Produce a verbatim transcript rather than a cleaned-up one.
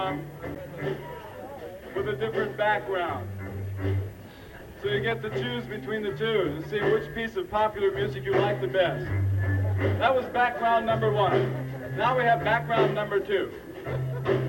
song with a different background. So you get to choose between the two and see which piece of popular music you like the best. That was background number one. Now we have background number two.